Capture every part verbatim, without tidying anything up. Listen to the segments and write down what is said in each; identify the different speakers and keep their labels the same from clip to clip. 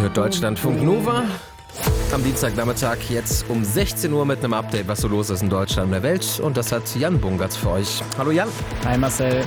Speaker 1: hört Deutschlandfunk Nova. Am Dienstagnachmittag jetzt um sechzehn Uhr mit einem Update, was so los ist in Deutschland und der Welt. Und das hat Jan Bungertz für euch. Hallo Jan.
Speaker 2: Hi Marcel.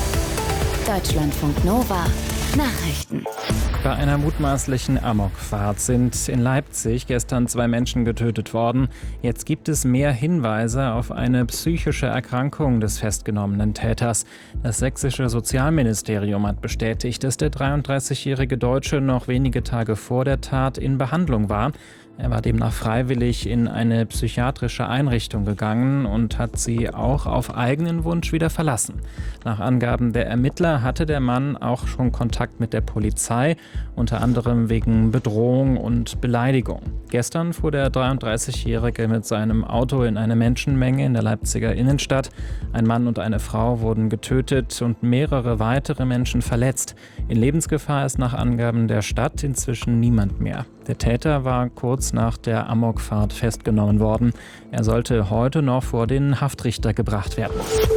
Speaker 3: Deutschlandfunk Nova. Nachrichten.
Speaker 2: Bei einer mutmaßlichen Amokfahrt sind in Leipzig gestern zwei Menschen getötet worden. Jetzt gibt es mehr Hinweise auf eine psychische Erkrankung des festgenommenen Täters. Das sächsische Sozialministerium hat bestätigt, dass der dreiunddreißigjährige Deutsche noch wenige Tage vor der Tat in Behandlung war. Er war demnach freiwillig in eine psychiatrische Einrichtung gegangen und hat sie auch auf eigenen Wunsch wieder verlassen. Nach Angaben der Ermittler hatte der Mann auch schon Kontakt mit der Polizei, unter anderem wegen Bedrohung und Beleidigung. Gestern fuhr der dreiunddreißigjährige mit seinem Auto in eine Menschenmenge in der Leipziger Innenstadt. Ein Mann und eine Frau wurden getötet und mehrere weitere Menschen verletzt. In Lebensgefahr ist nach Angaben der Stadt inzwischen niemand mehr. Der Täter war kurz nach der Amokfahrt festgenommen worden. Er sollte heute noch vor den Haftrichter gebracht werden.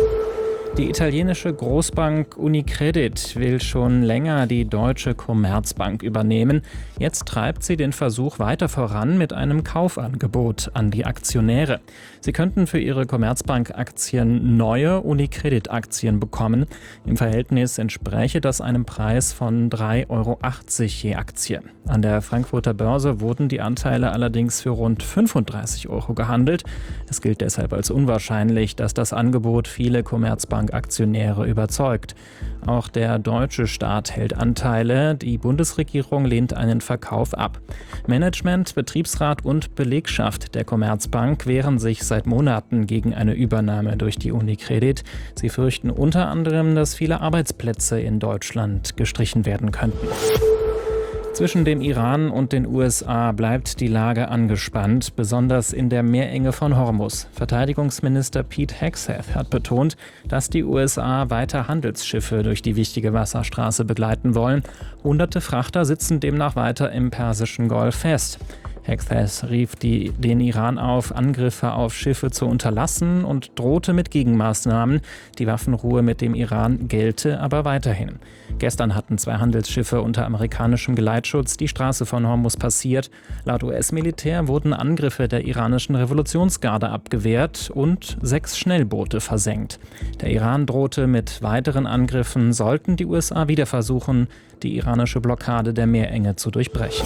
Speaker 2: Die italienische Großbank Unicredit will schon länger die deutsche Commerzbank übernehmen. Jetzt treibt sie den Versuch weiter voran mit einem Kaufangebot an die Aktionäre. Sie könnten für ihre Commerzbank-Aktien neue Unicredit-Aktien bekommen. Im Verhältnis entspräche das einem Preis von drei Euro achtzig je Aktie. An der Frankfurter Börse wurden die Anteile allerdings für rund fünfunddreißig Euro gehandelt. Es gilt deshalb als unwahrscheinlich, dass das Angebot viele Commerzbank Aktionäre überzeugt. Auch der deutsche Staat hält Anteile. Die Bundesregierung lehnt einen Verkauf ab. Management, Betriebsrat und Belegschaft der Commerzbank wehren sich seit Monaten gegen eine Übernahme durch die Unicredit. Sie fürchten unter anderem, dass viele Arbeitsplätze in Deutschland gestrichen werden könnten. Zwischen dem Iran und den U S A bleibt die Lage angespannt, besonders in der Meerenge von Hormuz. Verteidigungsminister Pete Hegseth hat betont, dass die U S A weiter Handelsschiffe durch die wichtige Wasserstraße begleiten wollen. Hunderte Frachter sitzen demnach weiter im Persischen Golf fest. Hegseth rief die, den Iran auf, Angriffe auf Schiffe zu unterlassen und drohte mit Gegenmaßnahmen. Die Waffenruhe mit dem Iran gelte aber weiterhin. Gestern hatten zwei Handelsschiffe unter amerikanischem Geleitschutz die Straße von Hormuz passiert. Laut U S-Militär wurden Angriffe der iranischen Revolutionsgarde abgewehrt und sechs Schnellboote versenkt. Der Iran drohte mit weiteren Angriffen, sollten die U S A wieder versuchen, die iranische Blockade der Meerenge zu durchbrechen.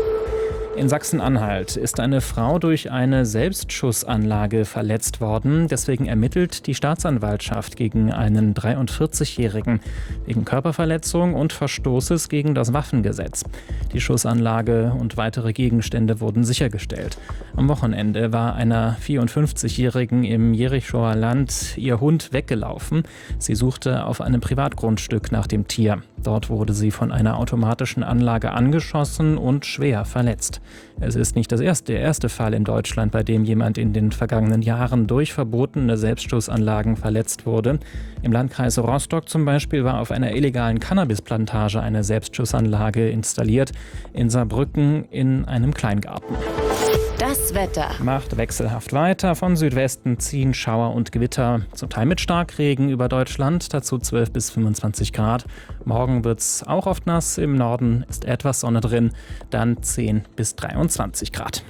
Speaker 2: In Sachsen-Anhalt ist eine Frau durch eine Selbstschussanlage verletzt worden. Deswegen ermittelt die Staatsanwaltschaft gegen einen dreiundvierzigjährigen wegen Körperverletzung und Verstoßes gegen das Waffengesetz. Die Schussanlage und weitere Gegenstände wurden sichergestellt. Am Wochenende war einer vierundfünfzigjährigen im Jerichoer Land ihr Hund weggelaufen. Sie suchte auf einem Privatgrundstück nach dem Tier. Dort wurde sie von einer automatischen Anlage angeschossen und schwer verletzt. Es ist nicht das erste, der erste Fall in Deutschland, bei dem jemand in den vergangenen Jahren durch verbotene Selbstschussanlagen verletzt wurde. Im Landkreis Rostock zum Beispiel war auf einer illegalen Cannabisplantage eine Selbstschussanlage installiert. In Saarbrücken in einem Kleingarten.
Speaker 3: Das Wetter
Speaker 2: Macht wechselhaft weiter. Von Südwesten ziehen Schauer und Gewitter, zum Teil mit Starkregen über Deutschland, dazu zwölf bis fünfundzwanzig Grad. Morgen wird es auch oft nass, im Norden ist etwas Sonne drin, dann zehn bis dreiundzwanzig Grad.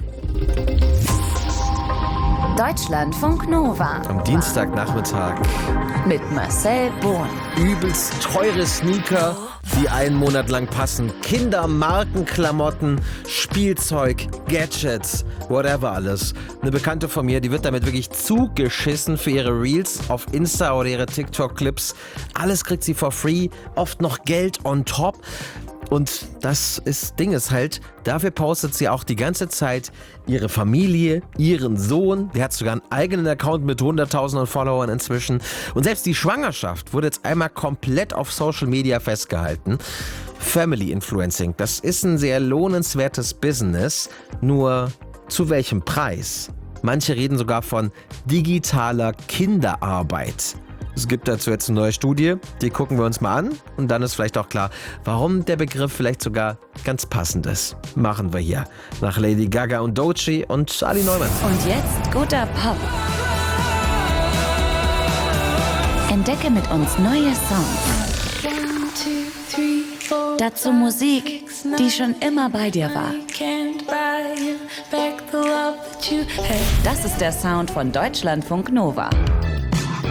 Speaker 3: Deutschlandfunk Nova.
Speaker 1: Am Dienstagnachmittag
Speaker 3: Mit Marcel Bohn.
Speaker 1: übelst teure Sneaker, die einen Monat lang passen. Kindermarkenklamotten, Spielzeug, Gadgets, whatever alles. Eine Bekannte von mir, die wird damit wirklich zugeschissen für ihre Reels auf Insta oder ihre TikTok-Clips. Alles kriegt sie for free, oft noch Geld on top. Und das ist, Ding ist halt, dafür postet sie auch die ganze Zeit ihre Familie, ihren Sohn. Der hat sogar einen eigenen Account mit hunderttausenden Followern inzwischen. Und selbst die Schwangerschaft wurde jetzt einmal komplett auf Social Media festgehalten. Family Influencing, das ist ein sehr lohnenswertes Business. Nur zu welchem Preis? Manche reden sogar von digitaler Kinderarbeit. Es gibt dazu jetzt eine neue Studie, die gucken wir uns mal an und dann ist vielleicht auch klar, warum der Begriff vielleicht sogar ganz passend ist. Machen wir hier nach Lady Gaga und Doechii und Ali Neumann.
Speaker 3: Und jetzt guter Pop. Entdecke mit uns neue Songs.
Speaker 4: One, two, three, four.
Speaker 3: Dazu Musik, die schon immer bei dir war. Das ist der Sound von Deutschlandfunk Nova.